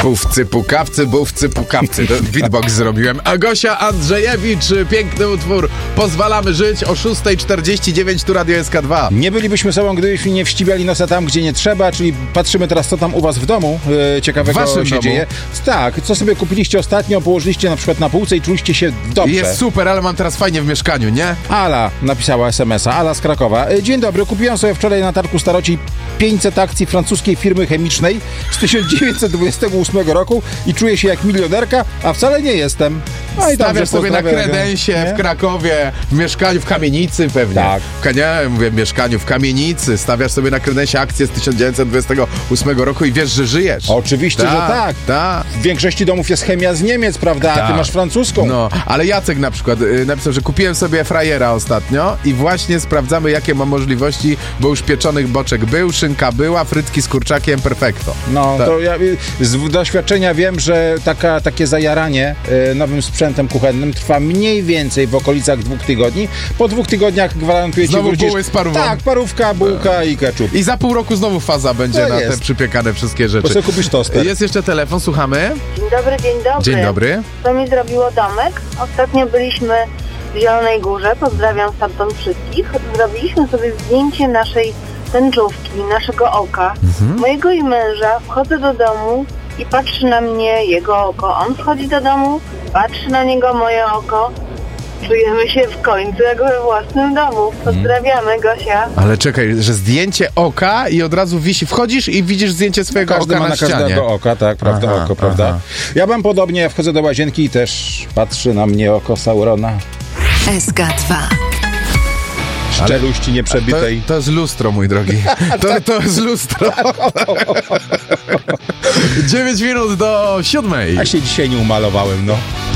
Pówcy, pukawcy, bówcy, pukawcy. Beatbox zrobiłem. Agosia Andrzejewicz, piękny utwór. Pozwalamy żyć o 6:49, tu Radio SK2. Nie bylibyśmy sobą, gdybyśmy nie wścibiali nosa tam, gdzie nie trzeba, czyli patrzymy teraz, co tam u was w domu ciekawego Waszym się domu? dzieje. Tak, co sobie kupiliście ostatnio, położyliście na przykład na półce i czuliście się dobrze. Jest super, ale mam teraz fajnie w mieszkaniu, nie? Ala napisała SMS-a, Ala z Krakowa. Dzień dobry, kupiłam sobie wczoraj na targu Staroci 500 akcji francuskiej firmy chemicznej z 1928 roku i czuję się jak milionerka, a wcale nie jestem. No i Stawiasz sobie na pozdrawiam, kredensie nie? w Krakowie, w mieszkaniu, w kamienicy pewnie. Tak. Nie, mówię w mieszkaniu, w kamienicy. Stawiasz sobie na kredensie akcję z 1928 roku i wiesz, że żyjesz. Oczywiście, że tak. Tak. W większości domów jest chemia z Niemiec, prawda? A ty Tak. masz francuską. No, ale Jacek na przykład napisał, że kupiłem sobie frajera ostatnio i właśnie sprawdzamy, jakie ma możliwości, bo już pieczonych boczek był, szynka była, frytki z kurczakiem, perfekto. No, Tak. to ja z doświadczenia wiem, że takie zajaranie nowym sprzętem kuchennym trwa mniej więcej w okolicach 2 tygodni. Po 2 tygodniach gwarantuję ci, Znowu wrócisz... buły z parówą. Tak, parówka, bułka i ketchup. I za pół roku znowu faza będzie To na jest. te przypiekane wszystkie Po rzeczy. sobie kupisz toster. Jest jeszcze telefon, słuchamy. Dzień dobry, dzień dobry. Dzień dobry. Co mi zrobiło domek? Ostatnio byliśmy w Zielonej Górze, pozdrawiam stamtąd wszystkich. Zrobiliśmy sobie zdjęcie naszej tęczówki, naszego oka, mojego i męża. Wchodzę do domu i patrzy na mnie jego oko. On wchodzi do domu, patrzy na niego moje oko. Czujemy się w końcu jak we własnym domu. Pozdrawiamy, Gosia. Ale czekaj, że zdjęcie oka i od razu wisi, wchodzisz i widzisz zdjęcie swojego Każdy oka ma na na każdego ścianie. oka, tak, prawda, Aha, oko, prawda. aha. Ja mam podobnie, ja wchodzę do łazienki i też patrzy na mnie oko Saurona. SK2. Szczeluści nieprzebitej. To jest lustro, mój drogi. To jest lustro. 9 minut do 7. Ja się dzisiaj nie umalowałem, no.